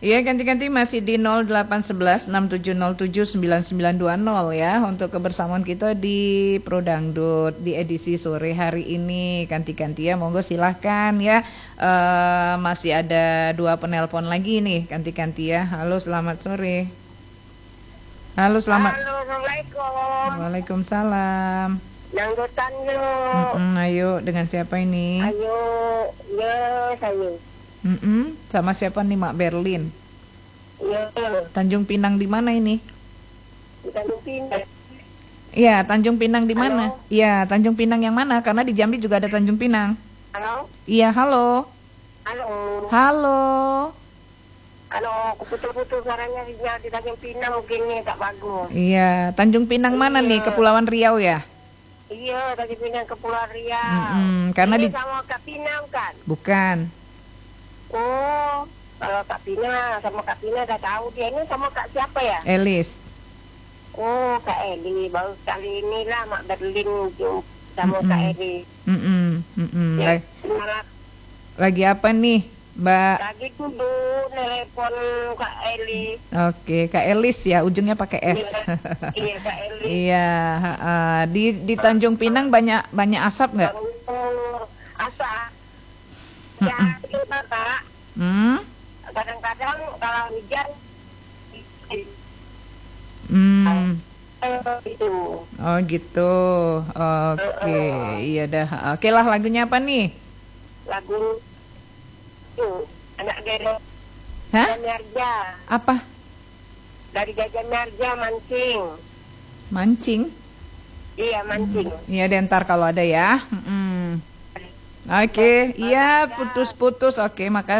Iya, ganti-ganti masih di 0811 6707 9920 ya untuk kebersamaan kita di Pro Dangdut di edisi sore hari ini. Ganti-ganti ya, monggo silahkan ya. Masih ada 2 penelpon lagi nih, ganti-ganti ya. Halo, selamat sore. Halo, selamat. Halo, Assalamualaikum. Waalaikumsalam. Dangdutan yuk. Ayo, dengan siapa ini? Ayo, ya saya. Sama siapa nih, Mak Berlin? Ya, Tanjung Pinang di mana ini? di Tanjung Pinang. Iya, Tanjung Pinang di mana? Halo? Iya, Tanjung Pinang yang mana? Karena di Jambi juga ada Tanjung Pinang. Halo? Iya, halo. Halo? Halo. Halo, putus-putus suaranya di Tanjung Pinang mungkin nih tak bagus. Iya, Tanjung Pinang mana nih? Iya. Kepulauan Riau ya? Iya, Tanjung Pinang Kepulauan Riau. Karena Ini di sama Kak Pinang kan? bukan. Oh, kalau Kak Pinang sama Kak Pinang udah tahu dia ini sama Kak siapa ya? Elis. Oh, Kak Eli. Baru kali inilah Mak Berlin sama Kak Eli. Ya, malah Lagi apa nih, Mbak? lagi duduk telepon Kak Eli. Oke, Kak Elis ya, ujungnya pakai S. Iya, Kak Eli. Iya, di Tanjung Pinang banyak asap nggak? Asap. Ya, kita Kak. Kadang-kadang kalau hujan itu. Oh gitu. Oke, iya dah. Oke lah, lagunya apa nih? Lagu itu anak Gajah Hah? Miarja. Apa? Dari Gajah Miarja mancing. Mancing? Iya, mancing. Iya deh, ntar kalau ada ya. Oke, iya putus-putus. Oke, makasih.